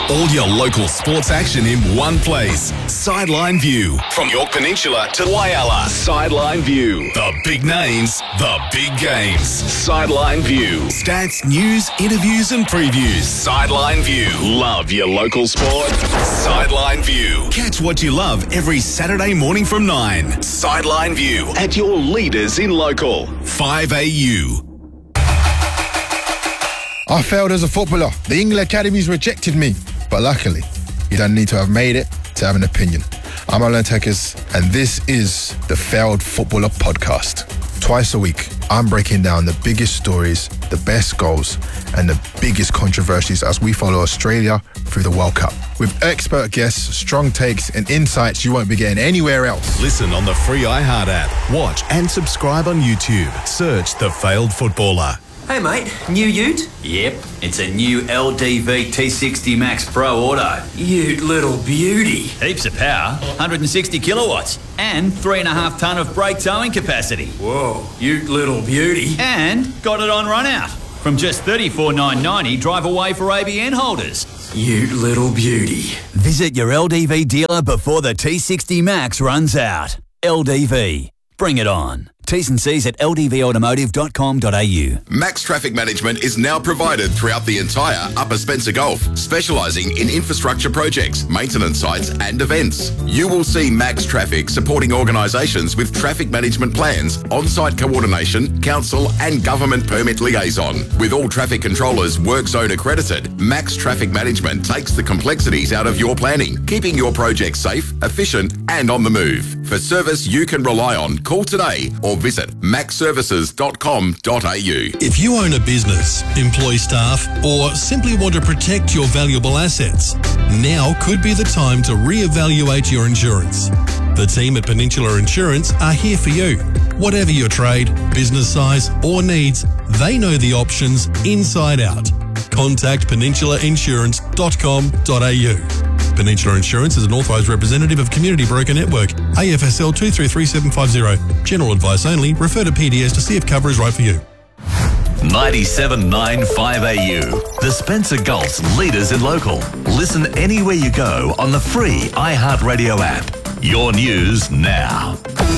All your local sports action in one place. Sideline View. From York Peninsula to Whyalla. Sideline View. The big names, the big games. Sideline View. Stats, news, interviews and previews. Sideline View. Love your local sport? Sideline View. Catch what you love every Saturday morning from 9. Sideline View. At your leaders in local. 5AU. I failed as a footballer. The England Academies rejected me. But luckily, you don't need to have made it to have an opinion. I'm Alan Tekers, and this is the Failed Footballer Podcast. Twice a week, I'm breaking down the biggest stories, the best goals, and the biggest controversies as we follow Australia through the World Cup. With expert guests, strong takes, and insights you won't be getting anywhere else. Listen on the free iHeart app. Watch and subscribe on YouTube. Search The Failed Footballer. Hey mate, new ute? Yep, it's a new LDV T60 Max Pro Auto. Ute little beauty. Heaps of power, 160 kilowatts, and 3.5 tonne of brake towing capacity. Whoa, ute little beauty. And got it on run out. From just $34,990 drive away for ABN holders. Ute little beauty. Visit your LDV dealer before the T60 Max runs out. LDV, bring it on. T's and C's at ldvautomotive.com.au. Max Traffic Management is now provided throughout the entire Upper Spencer Gulf, specialising in infrastructure projects, maintenance sites and events. You will see Max Traffic supporting organisations with traffic management plans, on-site coordination, council and government permit liaison. With all traffic controllers work zone accredited, Max Traffic Management takes the complexities out of your planning, keeping your project safe, efficient and on the move. For service you can rely on, call today or visit maxservices.com.au. If you own a business, employ staff, or simply want to protect your valuable assets, now could be the time to reevaluate your insurance. The team at Peninsula Insurance are here for you. Whatever your trade, business size, or needs, they know the options inside out. Contact peninsulainsurance.com.au. Peninsula Insurance is an authorised representative of Community Broker Network, AFSL 233750. General advice only. Refer to PDS to see if cover is right for you. 97.9 5AU. The Spencer Gulf's leaders in local. Listen anywhere you go on the free iHeartRadio app. Your news now.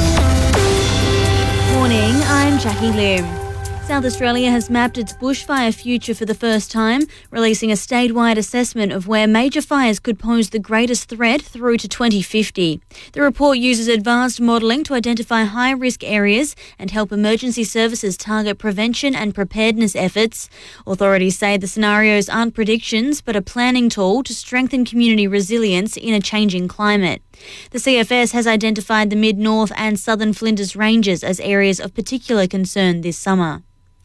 Morning, I'm Jackie Lim. South Australia has mapped its bushfire future for the first time, releasing a statewide assessment of where major fires could pose the greatest threat through to 2050. The report uses advanced modelling to identify high-risk areas and help emergency services target prevention and preparedness efforts. Authorities say the scenarios aren't predictions, but a planning tool to strengthen community resilience in a changing climate. The CFS has identified the mid-north and southern Flinders Ranges as areas of particular concern this summer.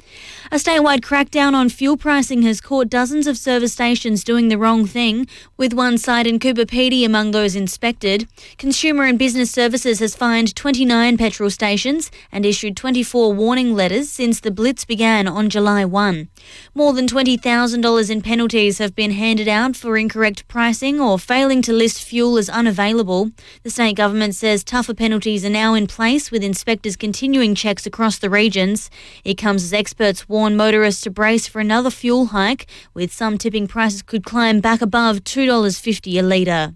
A statewide crackdown on fuel pricing has caught dozens of service stations doing the wrong thing, with one site in Cooper Pedy among those inspected. Consumer and Business Services has fined 29 petrol stations and issued 24 warning letters since the blitz began on July 1. More than $20,000 in penalties have been handed out for incorrect pricing or failing to list fuel as unavailable. The state government says tougher penalties are now in place, with inspectors continuing checks across the regions. It comes as experts warn motorists to brace for another fuel hike, with some tipping prices could climb back above $2.50 a litre.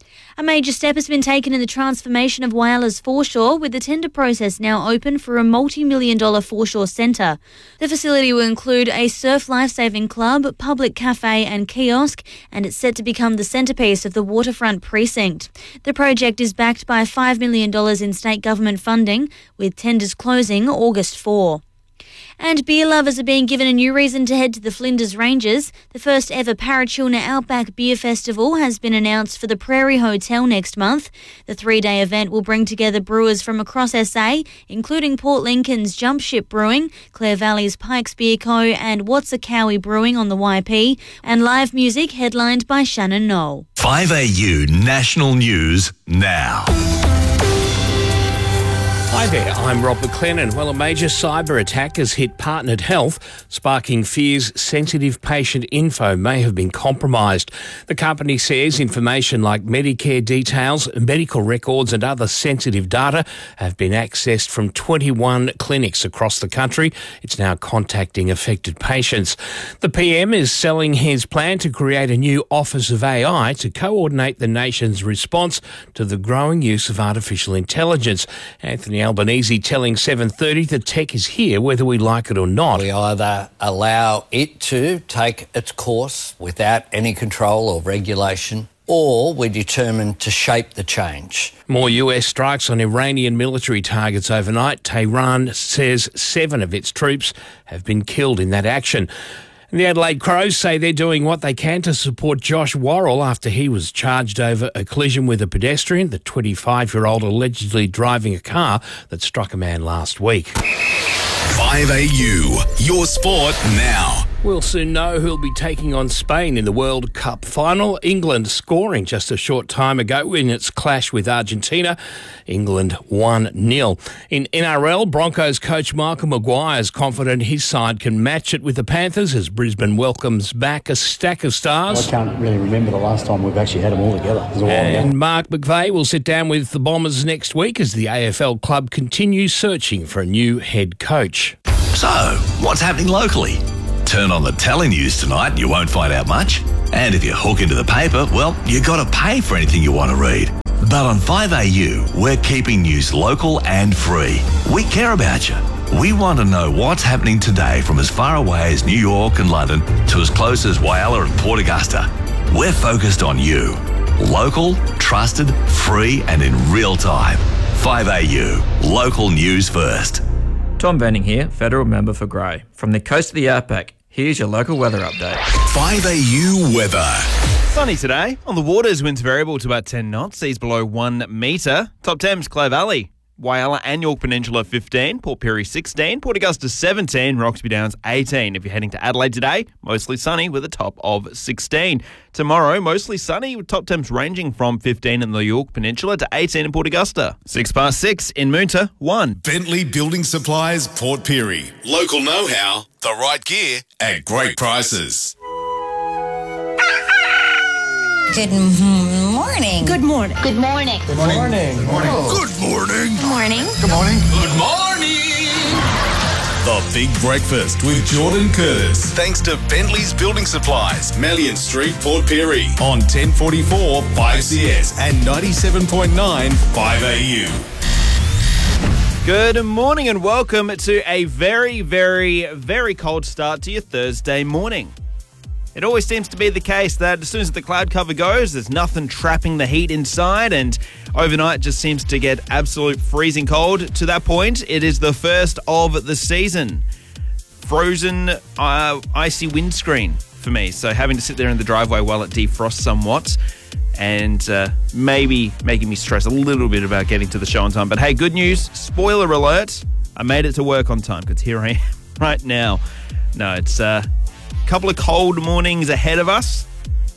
A major step has been taken in the transformation of Whyalla's foreshore, with the tender process now open for a multi-million-dollar foreshore centre. The facility will include a surf lifesaving club, public cafe and kiosk, and it's set to become the centrepiece of the waterfront precinct. The project is backed by $5 million in state government funding, with tenders closing August 4. And beer lovers are being given a new reason to head to the Flinders Ranges. The first ever Parachilna Outback Beer Festival has been announced for the Prairie Hotel next month. The 3-day event will bring together brewers from across SA, including Port Lincoln's Jump Ship Brewing, Clare Valley's Pikes Beer Co and What's a Cowie Brewing on the YP, and live music headlined by Shannon Knoll. 5AU National News now. Hi there, I'm Rob McLennan. Well, a major cyber attack has hit Partnered Health, sparking fears sensitive patient info may have been compromised. The company says information like Medicare details, medical records and other sensitive data have been accessed from 21 clinics across the country. It's now contacting affected patients. The PM is selling his plan to create a new Office of AI to coordinate the nation's response to the growing use of artificial intelligence. Anthony Albanese telling 7:30 that tech is here whether we like it or not. We either allow it to take its course without any control or regulation, or we're determined to shape the change. More US strikes on Iranian military targets overnight. Tehran says 7 of its troops have been killed in that action. And the Adelaide Crows say they're doing what they can to support Josh Worrell after he was charged over a collision with a pedestrian, the 25-year-old allegedly driving a car that struck a man last week. 5AU, your sport now. We'll soon know who'll be taking on Spain in the World Cup final. England scoring just a short time ago in its clash with Argentina. England 1-0. In NRL, Broncos coach Michael Maguire is confident his side can match it with the Panthers as Brisbane welcomes back a stack of stars. I can't really remember the last time we've actually had them all together. It was a while ago. And Mark McVeigh will sit down with the Bombers next week as the AFL club continues searching for a new head coach. So, what's happening locally? Turn on the telly news tonight and you won't find out much. And if you hook into the paper, well, you got to pay for anything you want to read. But on 5AU, we're keeping news local and free. We care about you. We want to know what's happening today from as far away as New York and London to as close as Whyalla and Port Augusta. We're focused on you. Local, trusted, free and in real time. 5AU, local news first. Tom Benning here, Federal Member for Grey. From the coast of the Outback, here's your local weather update. 5AU weather. Sunny today. On the waters, winds variable to about 10 knots, seas below 1 metre. Top temps, Clare Valley, Whyalla and Yorke Peninsula 15, Port Pirie 16, Port Augusta 17, Roxby Downs 18. If you're heading to Adelaide today, mostly sunny with a top of 16. Tomorrow, mostly sunny with top temps ranging from 15 in the Yorke Peninsula to 18 in Port Augusta. 6:06 in Moonta, 1. Bentley Building Supplies, Port Pirie. Local know-how, the right gear at great prices. Good morning. Good morning. Good morning. Good morning. Good morning. Good morning. Good morning. Good morning. Good morning. The Big Breakfast with Jordan Curtis. Thanks to Bentley's Building Supplies, Melian Street, Port Pirie. On 1044 5CS and 97.9 5AU. Good morning and welcome to a very, very, very cold start to your Thursday morning. It always seems to be the case that as soon as the cloud cover goes, there's nothing trapping the heat inside, and overnight just seems to get absolute freezing cold. To that point, it is the first of the season. Frozen, icy windscreen for me, so having to sit there in the driveway while it defrosts somewhat, and maybe making me stress a little bit about getting to the show on time. But hey, good news, spoiler alert, I made it to work on time, because here I am right now. No, it's couple of cold mornings ahead of us.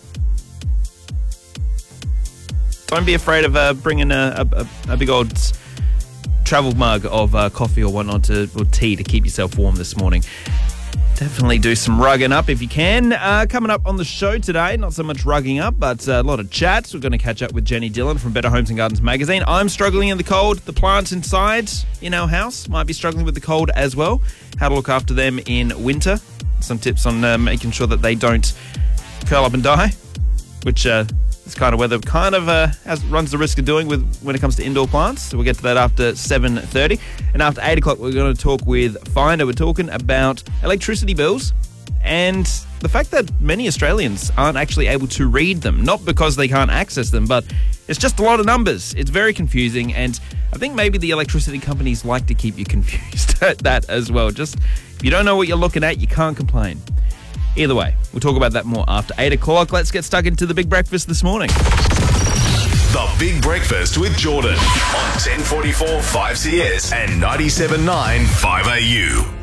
Don't be afraid of bringing a big old travel mug of coffee or whatnot or tea to keep yourself warm this morning. Definitely do some rugging up if you can. Coming up on the show today, not so much rugging up, but a lot of chats. We're going to catch up with Jenny Dillon from Better Homes and Gardens magazine. I'm struggling in the cold. The plants inside in our house might be struggling with the cold as well. How to look after them in winter. Some tips on making sure that they don't curl up and die, which is kind of weather runs the risk of doing when it comes to indoor plants. So we'll get to that after 7:30. And after 8 o'clock, we're going to talk with Finder. We're talking about electricity bills and the fact that many Australians aren't actually able to read them. Not because they can't access them, but it's just a lot of numbers. It's very confusing, and I think maybe the electricity companies like to keep you confused at that as well. Just if you don't know what you're looking at, you can't complain. Either way, we'll talk about that more after 8 o'clock. Let's get stuck into the Big Breakfast this morning. The Big Breakfast with Jordan on 1044 5CS and 97.9 5AU.